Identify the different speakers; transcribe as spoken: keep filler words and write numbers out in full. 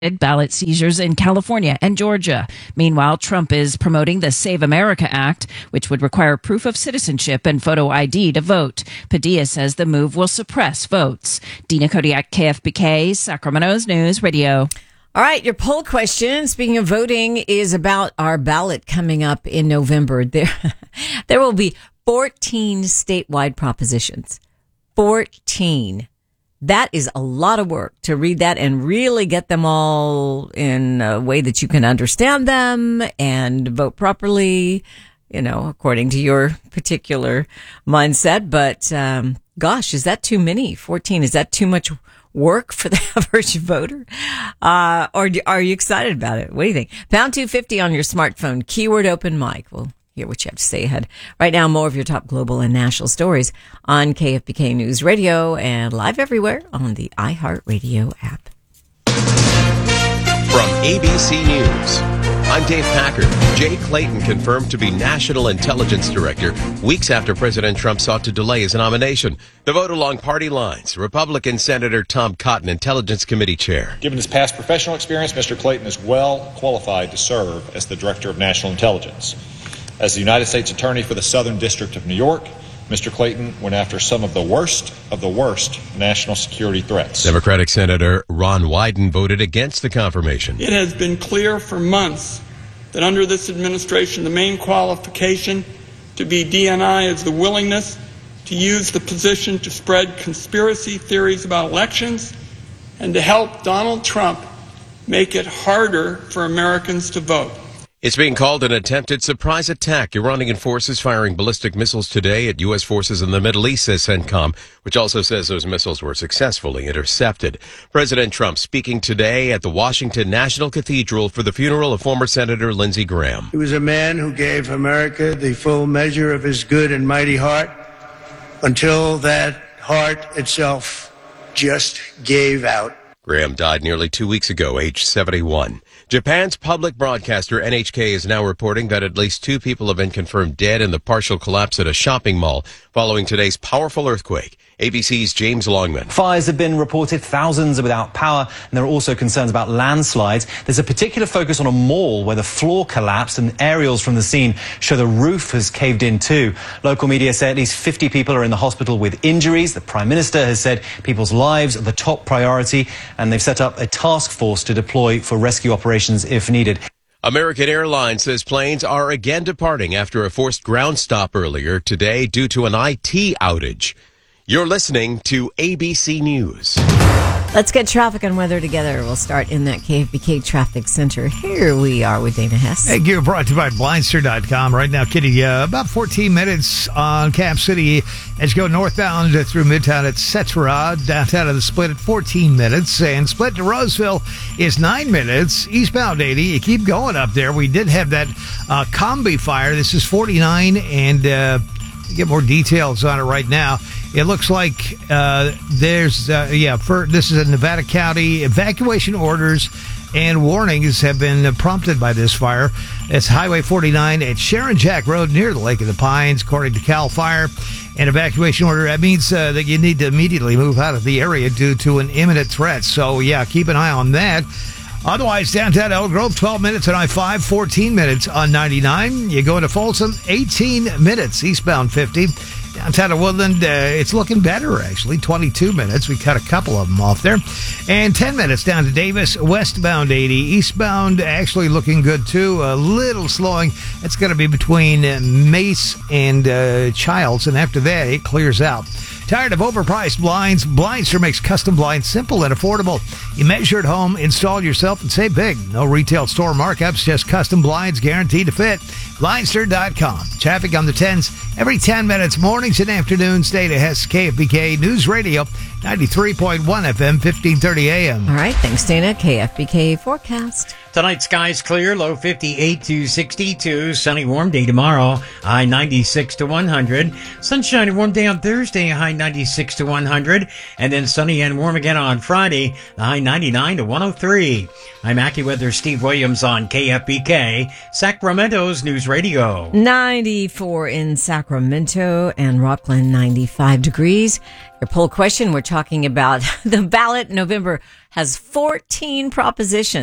Speaker 1: ballot seizures in California and Georgia. Meanwhile, Trump is promoting the Save America Act, which would require proof of citizenship and photo I D to vote. Padilla says the move will suppress votes. Dina Kodiak, K F B K, Sacramento's News Radio.
Speaker 2: All right, your poll question, speaking of voting, is about our ballot coming up in November. There, there will be fourteen statewide propositions. fourteen. That is a lot of work to read that and really get them all in a way that you can understand them and vote properly, you know, according to your particular mindset. But, um, gosh, is that too many? fourteen. Is that too much work for the average voter? Uh, or do, are you excited about it? What do you think? Pound two fifty on your smartphone, keyword open mic. We'll hear what you have to say ahead. Right now, more of your top global and national stories on K F B K News Radio and live everywhere on the iHeartRadio app.
Speaker 3: From A B C News, I'm Dave Packard. Jay Clayton confirmed to be National Intelligence Director weeks after President Trump sought to delay his nomination. The vote along party lines. Republican Senator Tom Cotton, Intelligence Committee Chair.
Speaker 4: Given his past professional experience, Mister Clayton is well qualified to serve as the Director of National Intelligence. As the United States Attorney for the Southern District of New York, Mister Clayton went after some of the worst of the worst national security threats.
Speaker 3: Democratic Senator Ron Wyden voted against the confirmation.
Speaker 5: It has been clear for months that under this administration, the main qualification to be D N I is the willingness to use the position to spread conspiracy theories about elections and to help Donald Trump make it harder for Americans to vote.
Speaker 3: It's being called an attempted surprise attack. Iranian forces firing ballistic missiles today at U S forces in the Middle East, says CENTCOM, which also says those missiles were successfully intercepted. President Trump speaking today at the Washington National Cathedral for the funeral of former Senator Lindsey Graham.
Speaker 6: He was a man who gave America the full measure of his good and mighty heart until that heart itself just gave out.
Speaker 3: Graham died nearly two weeks ago, age seventy-one. Japan's public broadcaster N H K is now reporting that at least two people have been confirmed dead in the partial collapse at a shopping mall following today's powerful earthquake. A B C's James Longman.
Speaker 7: Fires have been reported, thousands are without power, and there are also concerns about landslides. There's a particular focus on a mall where the floor collapsed and aerials from the scene show the roof has caved in too. Local media say at least fifty people are in the hospital with injuries. The Prime Minister has said people's lives are the top priority, and they've set up a task force to deploy for rescue operations if needed.
Speaker 3: American Airlines says planes are again departing after a forced ground stop earlier today due to an I T outage. You're listening to A B C News.
Speaker 2: Let's get traffic and weather together. We'll start in that K F B K traffic center. Here we are with Dana Hess.
Speaker 8: Thank you. Brought to you by Blindster dot com. Right now, Kitty, uh, about fourteen minutes on Cap City as you go northbound through Midtown, et cetera. Downtown of the Split at fourteen minutes. And Split to Roseville is nine minutes. Eastbound eighty. You keep going up there. We did have that uh, combi fire. This is forty-nine, and uh, get more details on it right now. It looks like uh, there's, uh, yeah, for, this is in Nevada County. Evacuation orders and warnings have been prompted by this fire. It's Highway forty-nine at Sharon Jack Road near the Lake of the Pines, according to CAL FIRE. An evacuation order, that means uh, that you need to immediately move out of the area due to an imminent threat. So, yeah, keep an eye on that. Otherwise, downtown Elk Grove, twelve minutes on I five, fourteen minutes on ninety-nine. You go into Folsom, eighteen minutes, eastbound fifty. Downtown of Woodland, uh, it's looking better, actually, twenty-two minutes. We cut a couple of them off there. And ten minutes down to Davis, westbound eighty. Eastbound, actually looking good, too. A little slowing. It's going to be between uh, Mace and uh, Childs, and after that, it clears out. Tired of overpriced blinds? Blindster makes custom blinds simple and affordable. You measure at home, install yourself, and save big. No retail store markups, just custom blinds guaranteed to fit. Blindster dot com. Traffic on the tens every ten minutes, mornings and afternoons. Data Hess, K F B K News Radio, ninety-three point one F M, fifteen thirty A M.
Speaker 2: All right, thanks, Dana. K F B K forecast.
Speaker 9: Tonight, skies clear, low fifty-eight to sixty-two. Sunny, warm day tomorrow, high ninety-six to one hundred. Sunshine and warm day on Thursday, high ninety-six to one hundred. And then sunny and warm again on Friday, the high ninety-nine to one oh three. I'm AccuWeather Steve Williams on K F B K, Sacramento's News Radio.
Speaker 2: ninety-four in Sacramento and Rockland, ninety-five degrees. Your poll question, we're talking about the ballot in November has fourteen propositions.